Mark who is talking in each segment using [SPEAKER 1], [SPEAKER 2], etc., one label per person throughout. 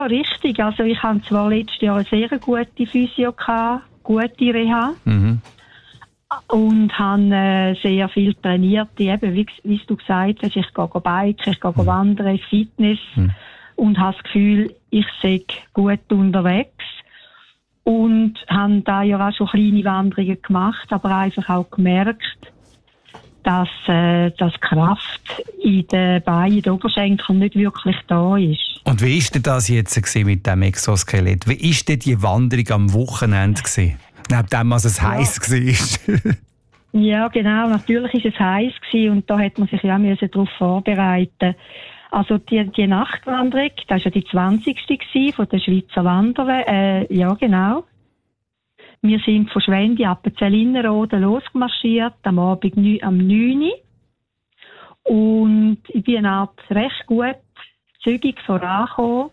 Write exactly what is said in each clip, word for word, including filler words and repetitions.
[SPEAKER 1] richtig. Also ich hatte zwar letztes Jahr eine sehr gute Physio gehabt, gute Reha. Mhm. Und habe äh, sehr viel trainiert. Eben, wie, wie du gesagt hast, ich gehe biken, ich gehe mhm. wandern, Fitness. Mhm. Und habe das Gefühl, ich sei gut unterwegs. Und habe da ja auch schon kleine Wanderungen gemacht, aber einfach auch gemerkt, dass, äh, dass Kraft in den Beinen, in den Oberschenkeln nicht wirklich da ist.
[SPEAKER 2] Und wie war das jetzt mit dem Exoskelett? Wie war denn die Wanderung am Wochenende? Neben dem, was es ja. heiß war.
[SPEAKER 1] Ja, genau. Natürlich war es heiß und da hat man sich ja darauf vorbereiten. Also die, die Nachtwanderung, das war ja die zwanzigste von der Schweizer Wanderer. Äh, ja, genau. Wir sind von Schwendi ab Zellinerode losmarschiert, am Abend am neun Uhr. Und ich bin eine Art recht gut, zügig vorangekommen.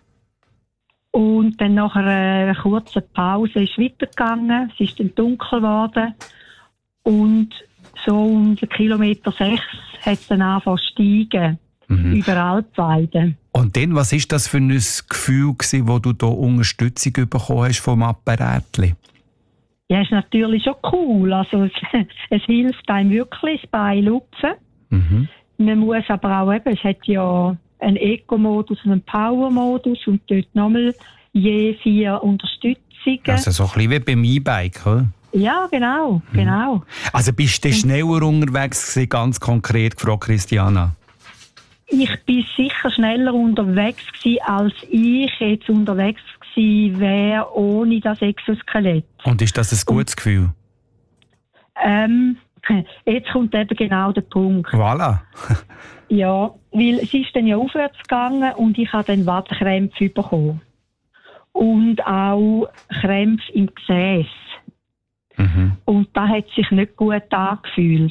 [SPEAKER 1] Und dann nach einer kurzen Pause ist es weitergegangen. Es ist dann dunkel geworden. Und so um den Kilometer sechs hat es dann angefangen zu steigen. Mhm. Über Alpweiden.
[SPEAKER 2] Und dann, was war das für ein Gefühl, wo du da Unterstützung bekommen hast vom Apparatli?
[SPEAKER 1] Ja, ist natürlich schon cool. Also es, es hilft einem wirklich, das Bein lupfen. Mhm. Man muss aber auch eben, es hat ja einen Eco-Modus und einen Power-Modus und dort nochmal je vier Unterstützungen.
[SPEAKER 2] Also so ein bisschen wie beim E-Bike, oder?
[SPEAKER 1] Ja, genau, mhm. genau.
[SPEAKER 2] Also bist du schneller unterwegs gewesen, ganz konkret gefragt, Christiana?
[SPEAKER 1] Ich bin sicher schneller unterwegs gewesen, als ich jetzt unterwegs gewesen wäre ohne das Exoskelett.
[SPEAKER 2] Und ist das ein gutes Und, Gefühl?
[SPEAKER 1] Ähm, jetzt kommt eben genau der Punkt.
[SPEAKER 2] Voilà.
[SPEAKER 1] Ja, weil es ist dann ja aufwärts gegangen und ich habe dann Wadenkrämpfe bekommen. Und auch Krämpfe im Gesäß. Mhm. Und das hat sich nicht gut angefühlt.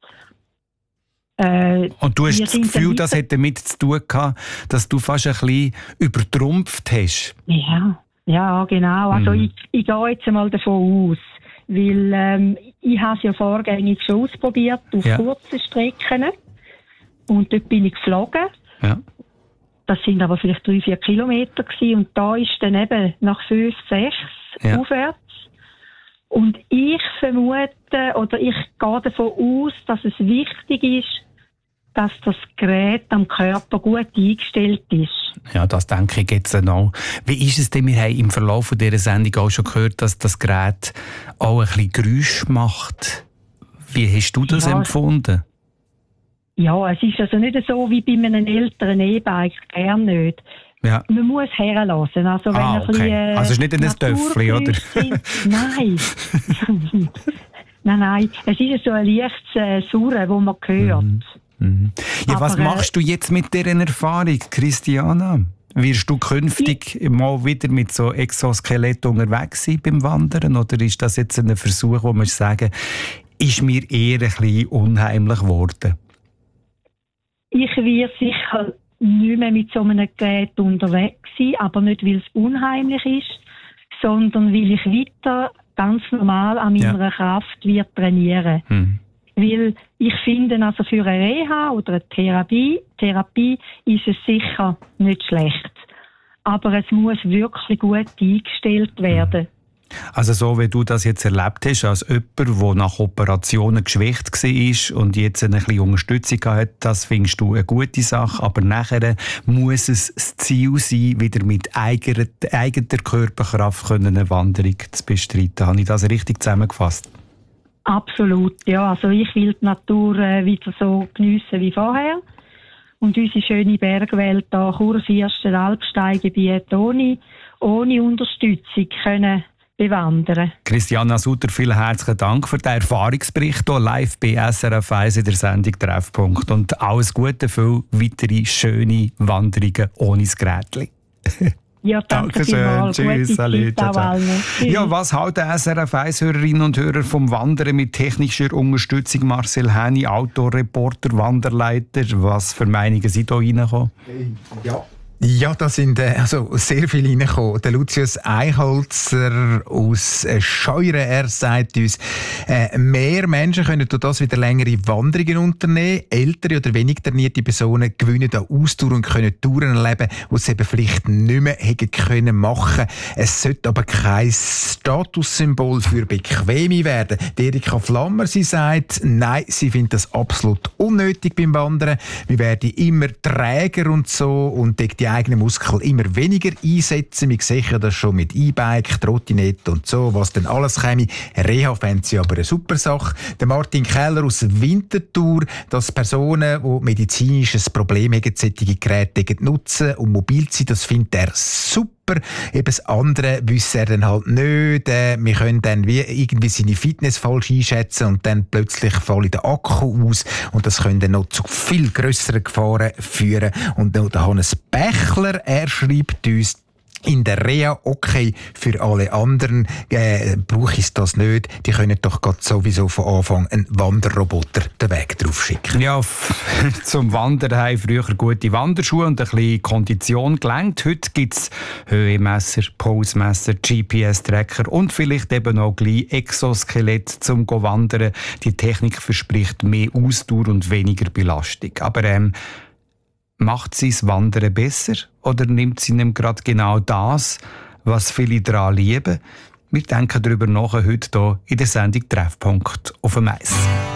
[SPEAKER 1] Äh,
[SPEAKER 2] und du hast das Gefühl, das hätte damit zu tun gehabt, dass du fast ein bisschen übertrumpft hast?
[SPEAKER 1] Ja, ja genau. Also mhm. ich, ich gehe jetzt einmal davon aus. Weil ähm, ich habe es ja vorgängig schon ausprobiert auf ja. kurzen Strecken. Und dort bin ich geflogen. Ja. Das sind aber vielleicht drei, vier Kilometer gewesen. Und da ist dann eben nach fünf, sechs ja. aufwärts. Und ich vermute, oder ich gehe davon aus, dass es wichtig ist, dass das Gerät am Körper gut eingestellt ist.
[SPEAKER 2] Ja, das denke ich jetzt auch. Wie ist es denn? Wir haben im Verlauf dieser Sendung auch schon gehört, dass das Gerät auch ein bisschen Geräusch macht. Wie hast du das ja. empfunden?
[SPEAKER 1] Ja, es ist also nicht so wie bei einem älteren E-Bike, gern nicht. Ja. Man muss herlassen. Also, wenn
[SPEAKER 2] ah,
[SPEAKER 1] ein
[SPEAKER 2] okay.
[SPEAKER 1] bisschen, äh,
[SPEAKER 2] also es ist nicht ein Töffli, oder?
[SPEAKER 1] Nein. nein, nein. Es ist so ein leichtes äh, Surren, das man hört.
[SPEAKER 2] Mhm. Mhm. Ja, aber, was machst du jetzt mit dieser Erfahrung, Christiana? Wirst du künftig ich, mal wieder mit so Exoskelett unterwegs sein beim Wandern? Oder ist das jetzt ein Versuch, wo man sagen, ist mir eher ein bisschen unheimlich geworden?
[SPEAKER 1] Ich werde sicher nicht mehr mit so einem Gerät unterwegs sein, aber nicht, weil es unheimlich ist, sondern weil ich weiter ganz normal an meiner ja. Kraft wird trainieren. Hm. Weil ich finde, also für eine Reha oder eine Therapie, Therapie ist es sicher nicht schlecht. Aber es muss wirklich gut eingestellt werden.
[SPEAKER 2] Also so wie du das jetzt erlebt hast, als jemand, der nach Operationen geschwächt war und jetzt eine bisschen Unterstützung hat, das findest du eine gute Sache. Aber nachher muss es das Ziel sein, wieder mit eigener, eigener Körperkraft eine Wanderung zu bestreiten. Habe ich das richtig zusammengefasst?
[SPEAKER 1] Absolut, ja. Also ich will die Natur äh, wieder so geniessen wie vorher. Und unsere schöne Bergwelt, da Kurfürsten, Alpsteingebiet, ohne, ohne Unterstützung können bewandern.
[SPEAKER 2] Christiana Sutter, vielen herzlichen Dank für den Erfahrungsbericht hier live bei S R F eins in der Sendung Treffpunkt. Und alles Gute für weitere schöne Wanderungen ohne das Gerätchen.
[SPEAKER 1] Ja, danke
[SPEAKER 2] schön. Tschüss, salut, ciao, ciao. Ja, was halten S R F eins-Hörerinnen und Hörer vom Wandern mit technischer Unterstützung? Marcel Häni, Autoreporter, Wanderleiter. Was für Meinungen sind da reingekommen?
[SPEAKER 3] Ja, Ja, da sind äh, also sehr viele reingekommen. Der Lucius Eichholzer aus äh, Scheuren, er sagt uns, äh, mehr Menschen können durch das wieder längere Wanderungen unternehmen. Ältere oder wenig trainierte Personen gewinnen an Ausdauer und können Touren erleben, die sie eben vielleicht nicht mehr hätten können machen. Es sollte aber kein Statussymbol für Bequeme werden. Die Erika Flammer, sie sagt, nein, sie findet das absolut unnötig beim Wandern. Wir werden immer träger und so und die eigenen Muskeln immer weniger einsetzen. Wir sehen ja das schon mit E-Bike, Trottinette und so, was denn alles käme. Reha fände sie aber eine super Sache. Der Martin Keller aus Winterthur, dass Personen, die medizinisches Problem haben, solche Geräte nutzen und mobil sind, das findet er super. Eben das andere wüsste er dann halt nicht. Äh, wir können dann wie irgendwie seine Fitness falsch einschätzen und dann plötzlich fällt der Akku aus und das könnte noch zu viel grösseren Gefahren führen. Und noch der Hannes Bächler, er schreibt uns, in der Reha okay, für alle anderen äh, brauche ich das nicht. Die können doch gerade sowieso von Anfang einen Wanderroboter den Weg drauf schicken.
[SPEAKER 2] Ja, zum Wandern haben früher gute Wanderschuhe und ein bisschen Kondition gelangt. Heute gibt es Höhemesser, Pulsmesser, G P S-Tracker und vielleicht eben auch gleich Exoskelett zum Wandern. Die Technik verspricht mehr Ausdauer und weniger Belastung. Aber ähm, macht sie das Wandern besser oder nimmt sie ihm gerade genau das, was viele daran lieben? Wir denken darüber nach heute hier in der Sendung Treffpunkt auf dem Eis.